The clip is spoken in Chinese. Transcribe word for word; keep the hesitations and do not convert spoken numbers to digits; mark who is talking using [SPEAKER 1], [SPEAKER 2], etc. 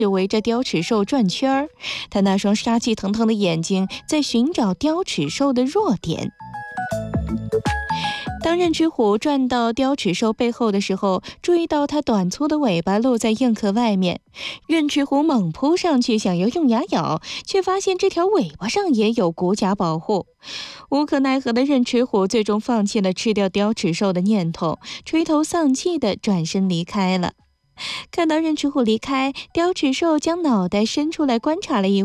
[SPEAKER 1] 就围着雕齿兽转圈儿，他那双杀气腾腾的眼睛在寻找雕齿兽的弱点。当刃齿虎转到雕齿兽背后的时候，注意到它短粗的尾巴露在硬壳外面，刃齿虎猛扑上去想要用牙咬，却发现这条尾巴上也有骨甲保护。无可奈何的刃齿虎最终放弃了吃掉雕齿兽的念头，垂头丧气地转身离开了。看到刃齿虎离开，雕齿兽将脑袋伸出来观察了一会儿。